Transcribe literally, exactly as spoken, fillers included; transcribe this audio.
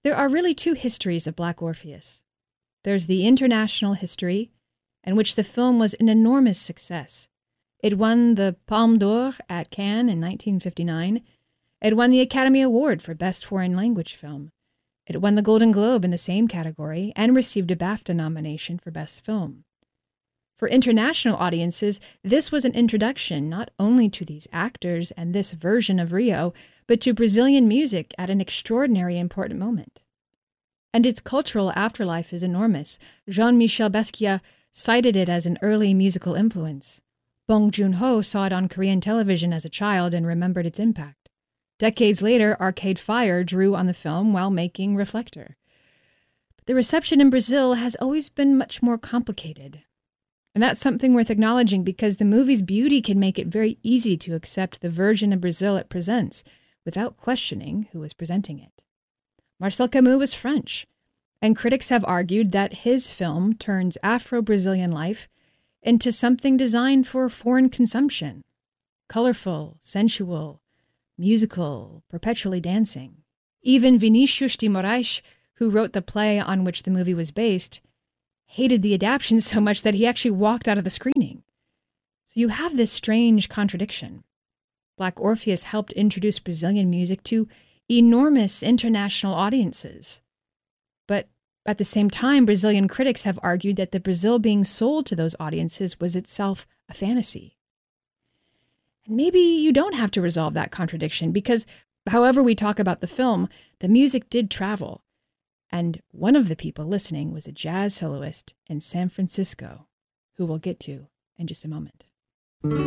There are really two histories of Black Orpheus. There's the international history, in which the film was an enormous success. It won the Palme d'Or at Cannes in nineteen fifty-nine. It won the Academy Award for Best Foreign Language Film. It won the Golden Globe in the same category and received a BAFTA nomination for Best Film. For international audiences, this was an introduction not only to these actors and this version of Rio, but to Brazilian music at an extraordinarily important moment. And its cultural afterlife is enormous. Jean-Michel Basquiat cited it as an early musical influence. Bong Joon-ho saw it on Korean television as a child and remembered its impact. Decades later, Arcade Fire drew on the film while making Reflector. But the reception in Brazil has always been much more complicated. And that's something worth acknowledging because the movie's beauty can make it very easy to accept the version of Brazil it presents without questioning who is presenting it. Marcel Camus was French, and critics have argued that his film turns Afro-Brazilian life into something designed for foreign consumption. Colorful, sensual, musical, perpetually dancing. Even Vinicius de Moraes, who wrote the play on which the movie was based, hated the adaptation so much that he actually walked out of the screening. So you have this strange contradiction. Black Orpheus helped introduce Brazilian music to enormous international audiences. But at the same time, Brazilian critics have argued that the Brazil being sold to those audiences was itself a fantasy. And maybe you don't have to resolve that contradiction because however we talk about the film, the music did travel. And one of the people listening was a jazz soloist in San Francisco, who we'll get to in just a moment.